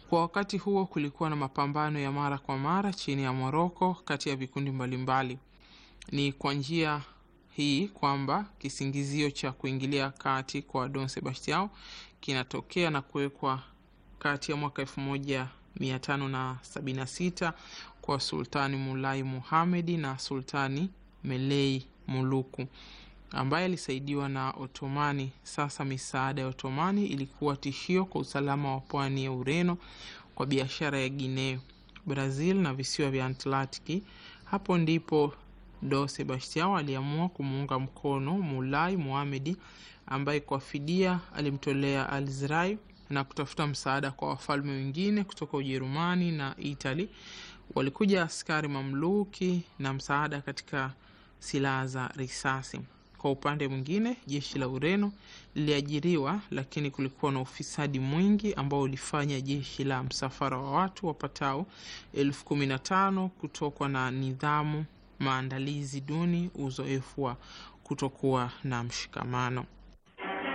Kwa wakati huo kulikuwa na mapambano ya mara kwa mara chini ya Morocco kati ya vikundi mbalimbali. Ni kwa njia hii kwamba kisingizio cha kuingilia kati kwa Don Sebastião kinatokea na kuwekwa kati ya mwaka 1576 kwa Sultani Mulai Muhamedi na Sultani Melei Muluku, ambaye alisaidiwa na Ottomani. Sasa misaada ya Ottomani ilikuwa tishio kwa usalama wa pwani ya Ureno, kwa biashara ya Guinea, Brazil na visiwa vya Atlantiki. Hapo ndipo Don Sebastião aliamua kumuunga mkono Mulai Muhamedi, ambaye kwa fidia alimtolea Algeria, na kutafuta msaada kwa wafalme wengine kutoka Ujerumani na Italy. Walikuja askari mamluki na msaada katika silaha za risasi. Kwa upande mwingine, jeshi la Ureno liliajiriwa, lakini kulikuwa na ufisadi mwingi ambao ulifanya jeshi la msafara wa watu wapatao 15,000 kutokwa na nidhamu, maandalizi duni, uzoefu wa kutokuwa na mshikamano.